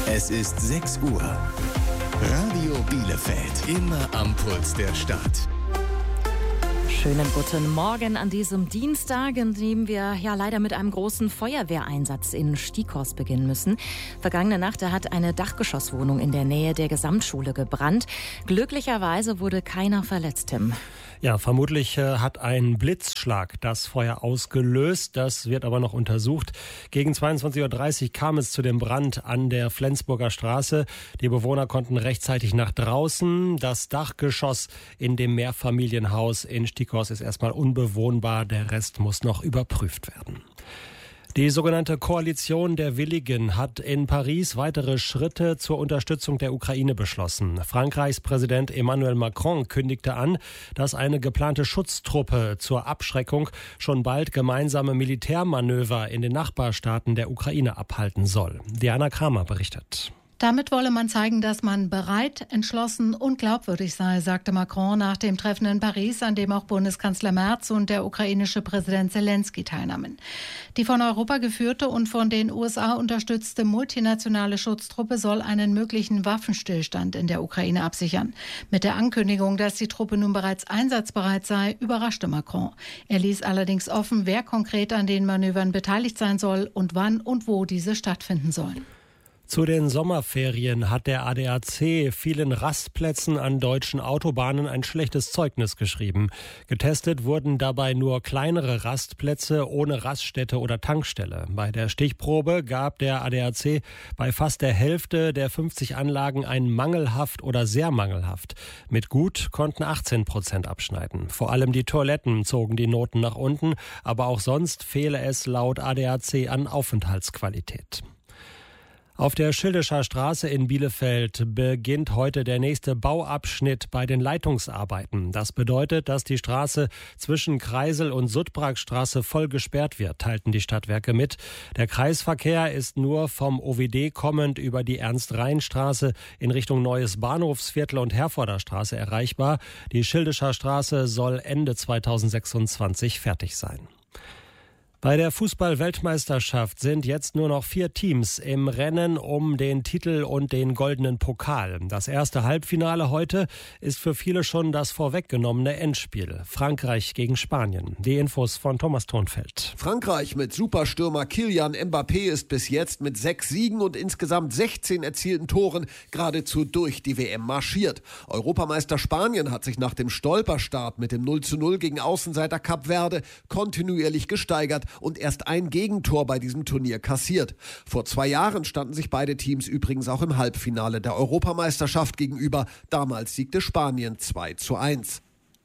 Es ist 6 Uhr. Radio Bielefeld. Immer am Puls der Stadt. Schönen guten Morgen an diesem Dienstag, in dem wir ja leider mit einem großen Feuerwehreinsatz in Stieghorst beginnen müssen. Vergangene Nacht hat eine Dachgeschosswohnung in der Nähe der Gesamtschule gebrannt. Glücklicherweise wurde keiner verletzt, Tim. Ja, vermutlich hat ein Blitzschlag das Feuer ausgelöst. Das wird aber noch untersucht. Gegen 22:30 Uhr kam es zu dem Brand an der Flensburger Straße. Die Bewohner konnten rechtzeitig nach draußen. Das Dachgeschoss in dem Mehrfamilienhaus in Stieghorst ist erstmal unbewohnbar. Der Rest muss noch überprüft werden. Die sogenannte Koalition der Willigen hat in Paris weitere Schritte zur Unterstützung der Ukraine beschlossen. Frankreichs Präsident Emmanuel Macron kündigte an, dass eine geplante Schutztruppe zur Abschreckung schon bald gemeinsame Militärmanöver in den Nachbarstaaten der Ukraine abhalten soll. Diana Kramer berichtet. Damit wolle man zeigen, dass man bereit, entschlossen und glaubwürdig sei, sagte Macron nach dem Treffen in Paris, an dem auch Bundeskanzler Merz und der ukrainische Präsident Zelensky teilnahmen. Die von Europa geführte und von den USA unterstützte multinationale Schutztruppe soll einen möglichen Waffenstillstand in der Ukraine absichern. Mit der Ankündigung, dass die Truppe nun bereits einsatzbereit sei, überraschte Macron. Er ließ allerdings offen, wer konkret an den Manövern beteiligt sein soll und wann und wo diese stattfinden sollen. Zu den Sommerferien hat der ADAC vielen Rastplätzen an deutschen Autobahnen ein schlechtes Zeugnis geschrieben. Getestet wurden dabei nur kleinere Rastplätze ohne Raststätte oder Tankstelle. Bei der Stichprobe gab der ADAC bei fast der Hälfte der 50 Anlagen ein mangelhaft oder sehr mangelhaft. Mit gut konnten 18% abschneiden. Vor allem die Toiletten zogen die Noten nach unten, aber auch sonst fehle es laut ADAC an Aufenthaltsqualität. Auf der Schildischer Straße in Bielefeld beginnt heute der nächste Bauabschnitt bei den Leitungsarbeiten. Das bedeutet, dass die Straße zwischen Kreisel und Sudbragstraße voll gesperrt wird, teilten die Stadtwerke mit. Der Kreisverkehr ist nur vom OWD kommend über die Ernst-Rhein-Straße in Richtung Neues Bahnhofsviertel und Herforder Straße erreichbar. Die Schildischer Straße soll Ende 2026 fertig sein. Bei der Fußball-Weltmeisterschaft sind jetzt nur noch 4 Teams im Rennen um den Titel und den goldenen Pokal. Das erste Halbfinale heute ist für viele schon das vorweggenommene Endspiel. Frankreich gegen Spanien. Die Infos von Thomas Thonfeld. Frankreich mit Superstürmer Kylian Mbappé ist bis jetzt mit 6 Siegen und insgesamt 16 erzielten Toren geradezu durch die WM marschiert. Europameister Spanien hat sich nach dem Stolperstart mit dem 0:0 gegen Außenseiter Kap Verde kontinuierlich gesteigert und erst ein Gegentor bei diesem Turnier kassiert. Vor 2 Jahren standen sich beide Teams übrigens auch im Halbfinale der Europameisterschaft gegenüber. Damals siegte Spanien 2:1.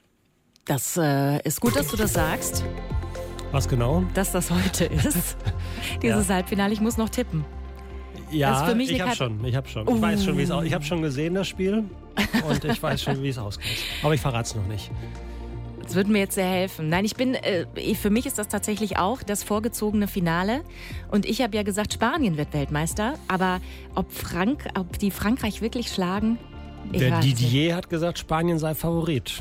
Das ist gut, dass du das sagst. Was genau? Dass das heute ist. Dieses Halbfinale, ich muss noch tippen. Ja, für mich ich habe schon. Ich weiß schon, wie es aussieht. Ich habe schon gesehen, das Spiel. Und ich weiß schon, wie es ausgeht. Aber ich verrate es noch nicht. Das würde mir jetzt sehr helfen. Nein, für mich ist das tatsächlich auch das vorgezogene Finale. Und ich habe ja gesagt, Spanien wird Weltmeister. Aber ob die Frankreich wirklich schlagen? Der Didier hat gesagt, Spanien sei Favorit.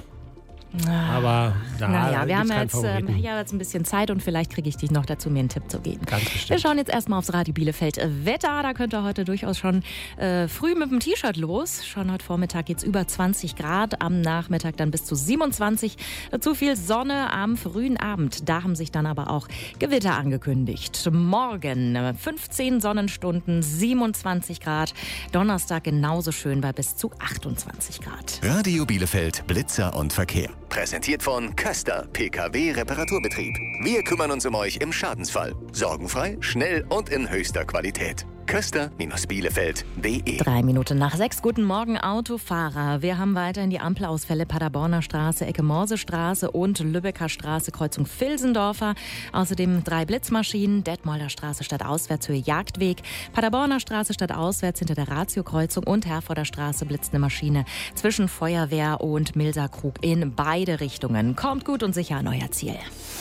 Aber wir haben jetzt ein bisschen Zeit und vielleicht kriege ich dich noch dazu, mir einen Tipp zu geben. Ganz bestimmt. Wir schauen jetzt erstmal aufs Radio Bielefeld Wetter. Da könnt ihr heute durchaus schon früh mit dem T-Shirt los. Schon heute Vormittag geht's über 20 Grad, am Nachmittag dann bis zu 27. Dazu viel Sonne am frühen Abend. Da haben sich dann aber auch Gewitter angekündigt. Morgen 15 Sonnenstunden, 27 Grad. Donnerstag genauso schön bei bis zu 28 Grad. Radio Bielefeld Blitzer und Verkehr. Präsentiert von Köster PKW-Reparaturbetrieb. Wir kümmern uns um euch im Schadensfall. Sorgenfrei, schnell und in höchster Qualität. Köster-Bielefeld.de 5:03. Guten Morgen, Autofahrer. Wir haben weiterhin die Ampelausfälle Paderborner Straße, Ecke Morsestraße und Lübecker Straße, Kreuzung Vilsendorfer. Außerdem 3 Blitzmaschinen, Detmolder Straße stadtauswärts, Höhe Jagdweg, Paderborner Straße stadtauswärts hinter der Ratio-Kreuzung und Herforder Straße blitzt eine Maschine zwischen Feuerwehr und Milserkrug in beide Richtungen. Kommt gut und sicher an euer Ziel.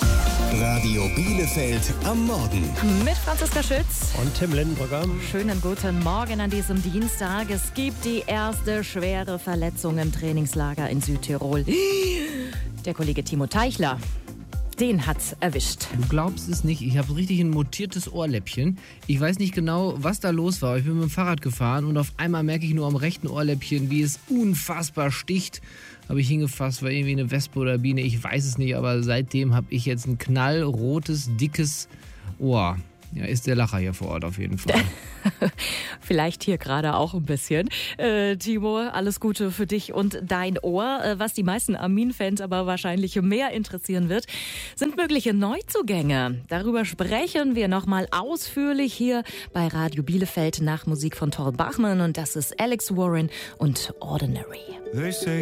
Radio Bielefeld am Morgen. Mit Franziska Schütz und Tim Lindenbrücker. Schönen guten Morgen an diesem Dienstag. Es gibt die erste schwere Verletzung im Trainingslager in Südtirol. Der Kollege Timo Teichler. den hat's erwischt. Du glaubst es nicht, ich habe richtig ein mutiertes Ohrläppchen. Ich weiß nicht genau, was da los war. Ich bin mit dem Fahrrad gefahren und auf einmal merke ich nur am rechten Ohrläppchen, wie es unfassbar sticht. Habe ich hingefasst, war irgendwie eine Wespe oder Biene, ich weiß es nicht, aber seitdem habe ich jetzt ein knallrotes, dickes Ohr. Ja, ist der Lacher hier vor Ort auf jeden Fall. Vielleicht hier gerade auch ein bisschen. Timo, alles Gute für dich und dein Ohr. Was die meisten Armin-Fans aber wahrscheinlich mehr interessieren wird, sind mögliche Neuzugänge. Darüber sprechen wir nochmal ausführlich hier bei Radio Bielefeld nach Musik von Thorl Bachmann. Und das ist Alex Warren und Ordinary.